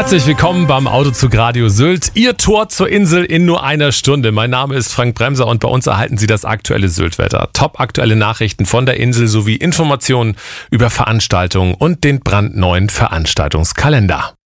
Herzlich willkommen beim Autozug Radio Sylt. Ihr Tor zur Insel in nur einer Stunde. Mein Name ist Frank Bremser und bei uns erhalten Sie das aktuelle Sylt-Wetter. Top aktuelle Nachrichten von der Insel sowie Informationen über Veranstaltungen und den brandneuen Veranstaltungskalender.